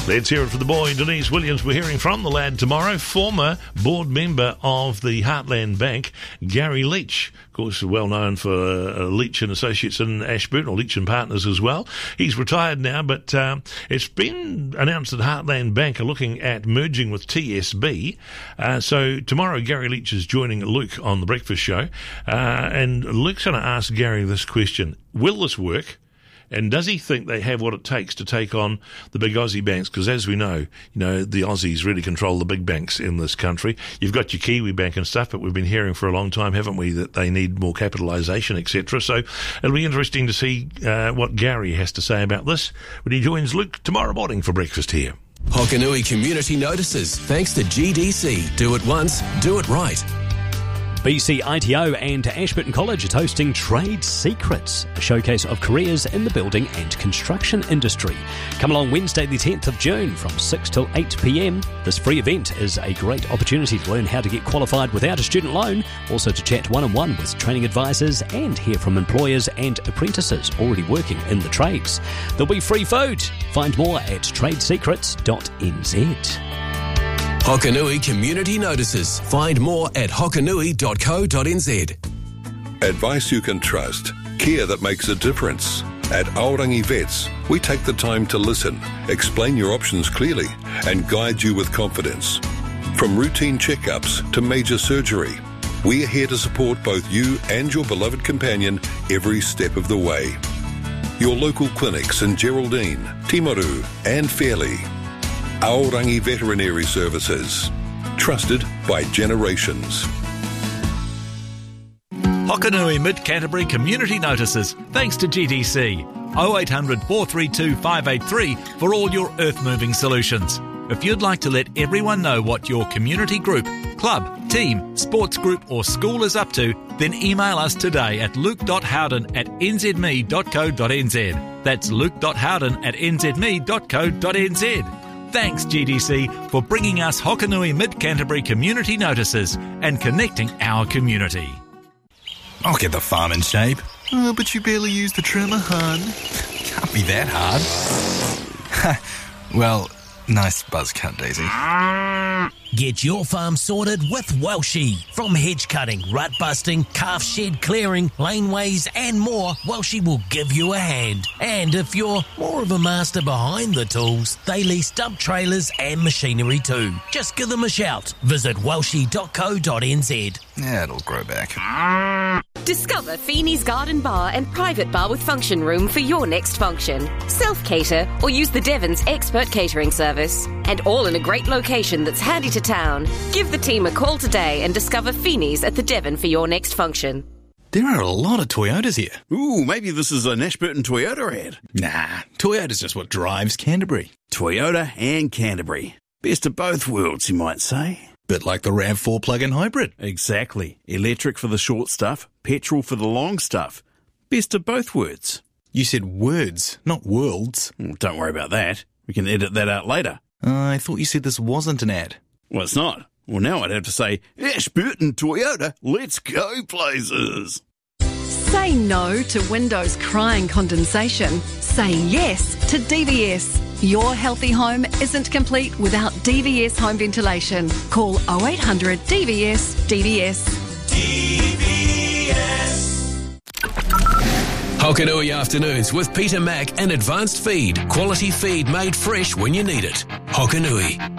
Let's hear it for the boy, Denise Williams. We're hearing from the lad tomorrow. Former board member of the Heartland Bank, Gary Leach. Of course, well known for Leach and Associates in Ashburton, or Leach and Partners as well. He's retired now, but it's been announced that Heartland Bank are looking at merging with TSB. So tomorrow, Gary Leach is joining Luke on The Breakfast Show. And Luke's going to ask Gary this question. Will this work? And does he think they have what it takes to take on the big Aussie banks? Because as we know, the Aussies really control the big banks in this country. You've got your Kiwi Bank and stuff, but we've been hearing for a long time, haven't we, that they need more capitalisation, etc. So it'll be interesting to see what Gary has to say about this when he joins Luke tomorrow morning for breakfast here. Hokanui Community Notices. Thanks to GDC. Do it once, do it right. BC ITO and Ashburton College is hosting Trade Secrets, a showcase of careers in the building and construction industry. Come along Wednesday the 10th of June from 6 till 8 p.m. This free event is a great opportunity to learn how to get qualified without a student loan, also to chat one-on-one with training advisors and hear from employers and apprentices already working in the trades. There'll be free food. Find more at tradesecrets.nz. Hokanui Community Notices. Find more at hokanui.co.nz. Advice you can trust. Care that makes a difference. At Aorangi Vets, we take the time to listen, explain your options clearly, and guide you with confidence. From routine checkups to major surgery, we're here to support both you and your beloved companion every step of the way. Your local clinics in Geraldine, Timaru, and Fairley. Aorangi Veterinary Services. Trusted by generations. Hokanui Mid-Canterbury Community Notices. Thanks to GDC. 0800 432 583 for all your earth-moving solutions. If you'd like to let everyone know what your community group, club, team, sports group or school is up to, then email us today at luke.howden@nzme.co.nz. That's luke.howden@nzme.co.nz. Thanks, GDC, for bringing us Hokanui Mid-Canterbury Community Notices and connecting our community. I'll get the farm in shape. Oh, but you barely use the trimmer, hon. Can't be that hard. Well, nice buzz cut, Daisy. Get your farm sorted with Welshie. From hedge cutting, rut busting, calf shed clearing, laneways and more, Welshie will give you a hand. And if you're more of a master behind the tools, they lease dump trailers and machinery too. Just give them a shout. Visit welshie.co.nz. Yeah, it'll grow back. Discover Feeney's Garden Bar and private bar with function room for your next function. Self-cater or use the Devon's expert catering service. And all in a great location that's handy to town. Give the team a call today and discover Feeney's at the Devon for your next function. There are a lot of Toyotas here. Ooh, maybe this is an Ashburton Toyota ad. Nah, Toyota's just what drives Canterbury. Toyota and Canterbury. Best of both worlds, you might say. Bit like the RAV4 plug-in hybrid. Exactly. Electric for the short stuff, petrol for the long stuff. Best of both worlds. You said words, not worlds. Don't worry about that. We can edit that out later. I thought you said this wasn't an ad. Well, it's not. Well, now I'd have to say, Ashburton Toyota, let's go places. Say no to windows crying condensation. Say yes to DVS. Your healthy home isn't complete without DVS home ventilation. Call 0800 DVS DVS. DVS. Hokanui Afternoons with Peter Mack and Advanced Feed. Quality feed made fresh when you need it. Hokanui.